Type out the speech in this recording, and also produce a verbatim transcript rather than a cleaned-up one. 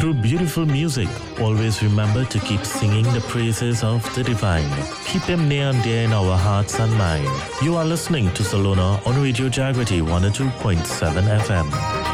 Through beautiful music, always remember to keep singing the praises of the divine. Keep him near and dear in our hearts and mind. You are listening to Salona on Radio Jagrati one oh two point seven F M.